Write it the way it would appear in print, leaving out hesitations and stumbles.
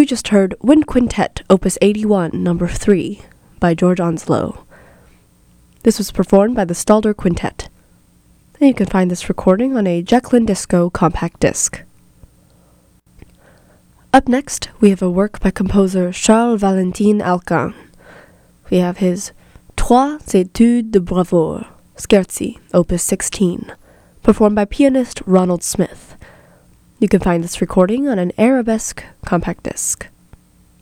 You just heard Wind Quintet, Opus 81, Number 3, by George Onslow. This was performed by the Stalder Quintet. And you can find this recording on a Jacqueline Disco compact disc. Up next, we have a work by composer Charles-Valentin Alcan. We have his Trois Études de Bravoure, Scherzi, Opus 16, performed by pianist Ronald Smith. You can find this recording on an Arabesque compact disc.